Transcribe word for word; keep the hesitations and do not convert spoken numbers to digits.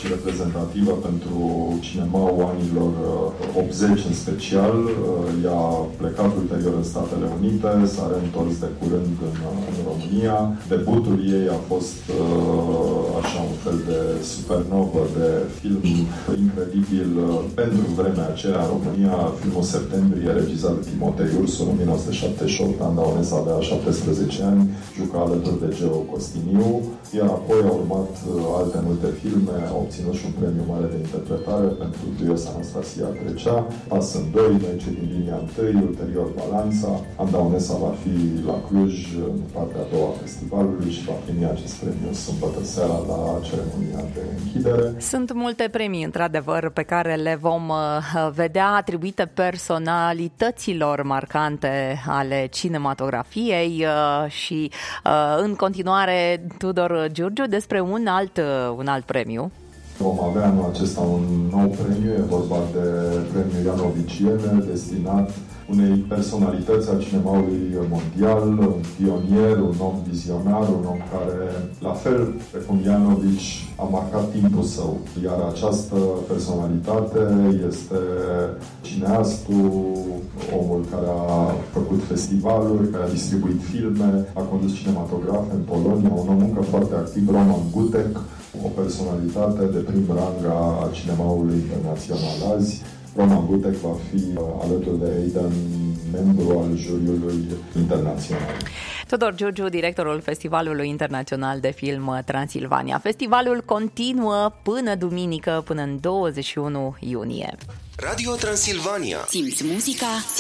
și reprezentativă pentru cinemaul anilor optzeci în special. Ea a plecat ulterior în Statele Unite, s-a reîntors de curând în, în România. Debutul ei a fost așa un fel de supernovă, de film incredibil pentru vremea aceea în România. Filmul Septembrie, regizat de Timotei Ursu în o mie nouă sute șaptezeci și opt, Andaonesa avea șaptesprezece ani, juca alături de Geo Costiniu, iar apoi au urmat alte multe filme, a obținut și un premiu mare de interpretare pentru Duiosa Anastasia Trecea, Pas în doi, Noi cei din linia întâi, ulterior Balanța. Andaonesa va fi la Cluj în partea a doua a festivalului și va primi acest premiu sâmbătă seara la ceremonia de închidere. Sunt multe premii, într-adevăr, pe care le vom vedea atribuite personalităților marcante ale cinematografiei și în continuare, Tudor Giurgiu, despre un alt, un alt premiu. Vom avea anul acesta un nou premiu, e vorba de premiul Jan Oviciene, destinat unei personalități a cinemaului mondial, un pionier, un om vizionar, un om care, la fel precum Janovici, a marcat timpul său. Iar această personalitate este cineastul, omul care a făcut festivaluri, care a distribuit filme, a condus cinematografe în Polonia, un om încă foarte activ, Roman Gutek, o personalitate de prim rang a cinemaului internațional azi. Roman Gutek va fi alături de Aidan membru al juriului internațional. Tudor Giurgiu, directorul Festivalului Internațional de Film Transilvania. Festivalul continuă până duminică, până în douăzeci și unu iunie. Radio Transilvania. Simți muzica?